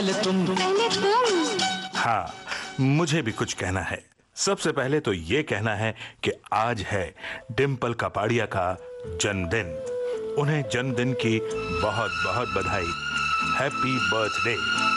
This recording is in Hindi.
पहले तुम। पहले तुम। हाँ, मुझे भी कुछ कहना है। सबसे पहले तो ये कहना है कि आज है डिम्पल कपाड़िया का जन्मदिन। उन्हें जन्मदिन की बहुत बहुत बधाई। Happy birthday.